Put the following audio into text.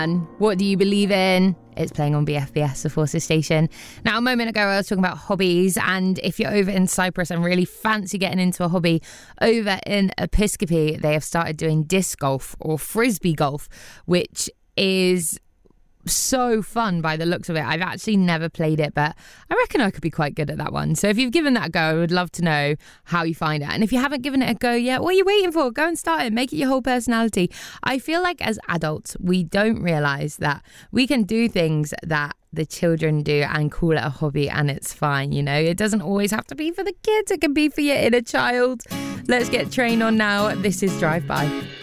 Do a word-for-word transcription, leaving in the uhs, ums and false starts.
And what do you believe in? It's playing on B F B S, the Forces Station. Now, a moment ago, I was talking about hobbies, and if you're over in Cyprus and really fancy getting into a hobby, over in Episcopi, they have started doing disc golf or frisbee golf, which is so fun by the looks of it. I've actually never played it, but I reckon I could be quite good at that one. So if you've given that a go, I would love to know how you find it. And if you haven't given it a go yet, what are you waiting for? Go and start it. Make it your whole personality. I feel like as adults, we don't realise that we can do things that the children do and call it a hobby, and it's fine, you know. It doesn't always have to be for the kids. It can be for your inner child. Let's get Train on now. This is Drive By.